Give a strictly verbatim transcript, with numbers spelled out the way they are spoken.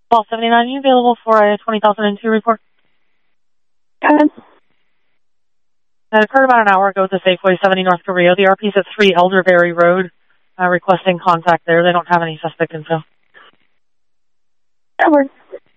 twelve seventy-nine, are you available for a twenty thousand two report? Good. That occurred about an hour ago at the Safeway seventy North Korea. The R P's at three Elderberry Road, uh, requesting contact there. They don't have any suspect info. That works.